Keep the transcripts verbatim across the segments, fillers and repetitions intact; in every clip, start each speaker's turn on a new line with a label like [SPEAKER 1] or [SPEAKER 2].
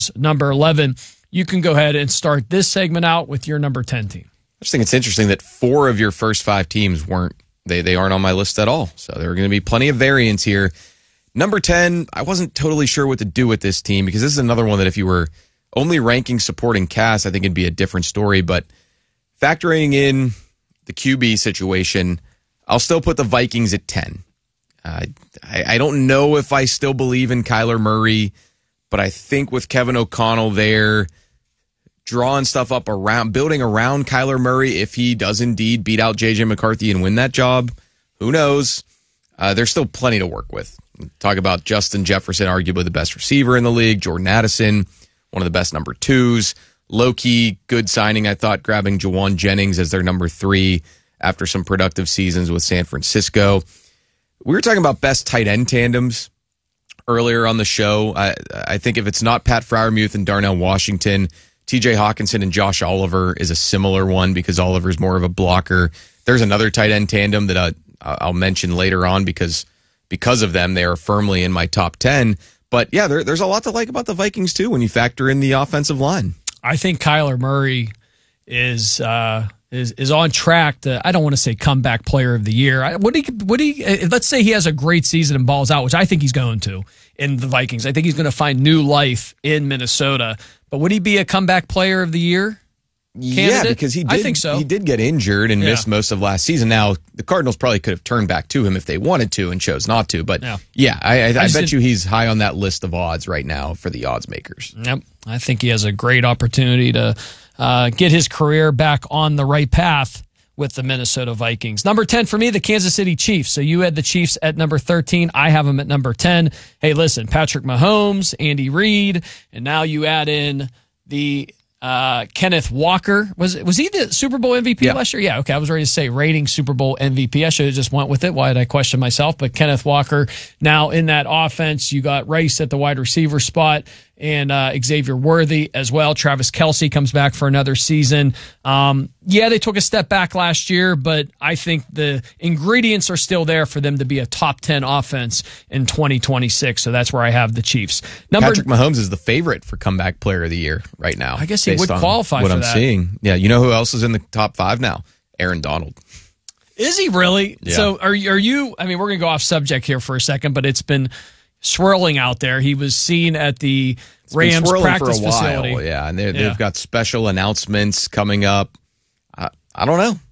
[SPEAKER 1] number eleven. You can go ahead and start this segment out with your number ten team.
[SPEAKER 2] I just think it's interesting that four of your first five teams weren't, they, they aren't on my list at all. So there are going to be plenty of variance here. Number ten, I wasn't totally sure what to do with this team because this is another one that if you were only ranking supporting cast, I think it'd be a different story. But factoring in the Q B situation, I'll still put the Vikings at ten. Uh, I, I don't know if I still believe in Kyler Murray, but I think with Kevin O'Connell there, drawing stuff up around, building around Kyler Murray, if he does indeed beat out J J McCarthy and win that job, who knows? Uh, there's still plenty to work with. Talk about Justin Jefferson, arguably the best receiver in the league. Jordan Addison, one of the best number twos. Low-key, good signing, I thought, grabbing Jawan Jennings as their number three after some productive seasons with San Francisco. We were talking about best tight end tandems earlier on the show. I, I think if it's not Pat Freiermuth and Darnell Washington, T J Hawkinson and Josh Oliver is a similar one because Oliver's more of a blocker. There's another tight end tandem that I, I'll mention later on because because of them, they are firmly in my top ten. But yeah, there, there's a lot to like about the Vikings too when you factor in the offensive line.
[SPEAKER 1] I think Kyler Murray is uh, is is on track to, I don't want to say comeback player of the year. I, would he? Would he? Let's say he has a great season and balls out, which I think he's going to in the Vikings. I think he's going to find new life in Minnesota. But would he be a comeback player of the year candidate?
[SPEAKER 2] Yeah, because he did,
[SPEAKER 1] I think so.
[SPEAKER 2] He did get injured and yeah. missed most of last season. Now, the Cardinals probably could have turned back to him if they wanted to and chose not to. But yeah, yeah I, I, I, I bet did, you he's high on that list of odds right now for the odds makers.
[SPEAKER 1] Yep. I think he has a great opportunity to uh, get his career back on the right path with the Minnesota Vikings. Number ten for me, the Kansas City Chiefs. So you had the Chiefs at number thirteen. I have them at number ten. Hey, listen, Patrick Mahomes, Andy Reid, and now you add in the uh, Kenneth Walker. Was was he the Super Bowl M V P
[SPEAKER 2] yeah.
[SPEAKER 1] last year? Yeah, okay. I was ready to say rating Super Bowl M V P. I should have just went with it. Why did I question myself? But Kenneth Walker now in that offense. You got Rice at the wide receiver spot and uh, Xavier Worthy as well. Travis Kelce comes back for another season. Um, yeah, they took a step back last year, but I think the ingredients are still there for them to be a top ten offense in twenty twenty-six. So that's where I have the Chiefs.
[SPEAKER 2] Number, Patrick Mahomes is the favorite for comeback player of the year right now.
[SPEAKER 1] I guess he would qualify
[SPEAKER 2] what
[SPEAKER 1] for
[SPEAKER 2] I'm
[SPEAKER 1] that.
[SPEAKER 2] seeing. Yeah, you know who else is in the top five now? Aaron Donald.
[SPEAKER 1] Is he really?
[SPEAKER 2] Yeah.
[SPEAKER 1] So are, are you, I mean, we're going to go off subject here for a second, but it's been swirling out there. He was seen at the
[SPEAKER 2] it's
[SPEAKER 1] Rams practice
[SPEAKER 2] for a while,
[SPEAKER 1] facility.
[SPEAKER 2] Yeah, and yeah.
[SPEAKER 1] they've
[SPEAKER 2] got special announcements coming up. I, I don't know.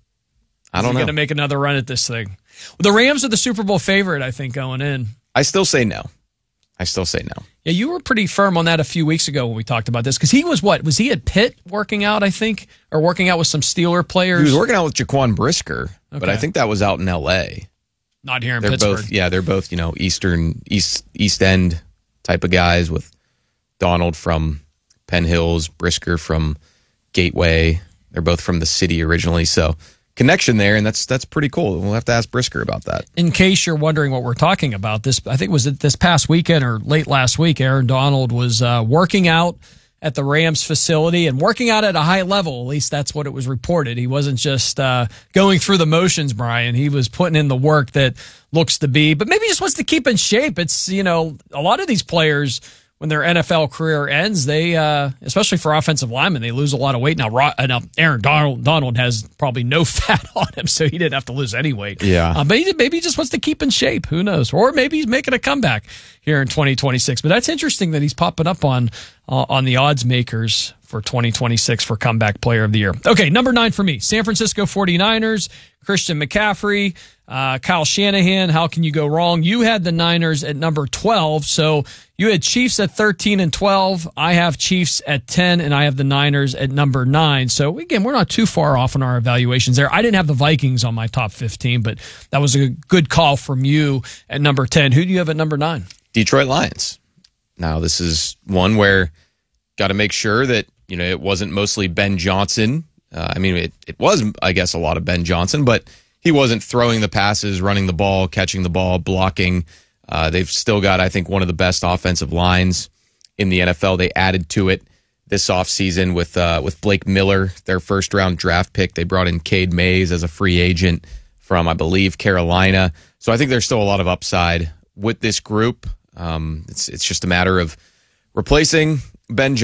[SPEAKER 2] I don't
[SPEAKER 1] Is he
[SPEAKER 2] know.
[SPEAKER 1] going to make another run at this thing? Well, the Rams are the Super Bowl favorite, I think, going in.
[SPEAKER 2] I still say no. I still say no.
[SPEAKER 1] Yeah, you were pretty firm on that a few weeks ago when we talked about this because he was what? Was he at Pitt working out, I think, or working out with some Steeler players?
[SPEAKER 2] He was working out with Jaquan Brisker,
[SPEAKER 1] okay.
[SPEAKER 2] but I think that was out in L A.
[SPEAKER 1] Not here in
[SPEAKER 2] they're
[SPEAKER 1] Pittsburgh.
[SPEAKER 2] Both, yeah, they're both, you know, Eastern, East, East End type of guys with Donald from Penn Hills, Brisker from Gateway. They're both from the city originally, so connection there, and that's that's pretty cool. We'll have to ask Brisker about that.
[SPEAKER 1] In case you're wondering what we're talking about, this I think it was this past weekend or late last week, Aaron Donald was uh, working out at the Rams facility and working out at a high level. At least that's what it was reported. He wasn't just uh, going through the motions, Brian. He was putting in the work that looks to be, but maybe he just wants to keep in shape. It's, you know, a lot of these players, when their N F L career ends, they, uh, especially for offensive linemen, they lose a lot of weight. Now, now Aaron Donald, Donald has probably no fat on him, so he didn't have to lose any weight.
[SPEAKER 2] Yeah.
[SPEAKER 1] Uh, but he, maybe he just wants to keep in shape. Who knows? Or maybe he's making a comeback here in twenty twenty-six. But that's interesting that he's popping up on uh, on the odds makers for twenty twenty-six for comeback player of the year. Okay, number nine for me, San Francisco forty-niners, Christian McCaffrey, uh, Kyle Shanahan. How can you go wrong? You had the Niners at number twelve, so you had Chiefs at thirteen and twelve. I have Chiefs at ten, and I have the Niners at number nine. So, again, we're not too far off in our evaluations there. I didn't have the Vikings on my top fifteen, but that was a good call from you at number ten. Who do you have at number nine?
[SPEAKER 2] Detroit Lions. Now, this is one where got to make sure that, you know, it wasn't mostly Ben Johnson. Uh, I mean, it, it was, I guess, a lot of Ben Johnson, but he wasn't throwing the passes, running the ball, catching the ball, blocking. Uh, they've still got, I think, one of the best offensive lines in the N F L. They added to it this offseason with uh, with Blake Miller, their first-round draft pick. They brought in Cade Mays as a free agent from, I believe, Carolina. So I think there's still a lot of upside with this group. Um, it's it's just a matter of replacing Ben Johnson.